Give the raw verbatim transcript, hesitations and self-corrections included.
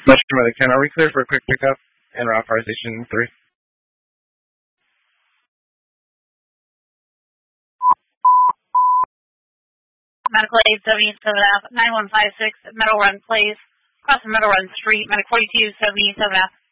Metro Medic ten, are we clear for a quick pickup and route authorization three? Medical aid seventy-seven F, nine one five six, Meadow Run, please. Across the Meadow Run Street, Medic forty-two seventy-seven F.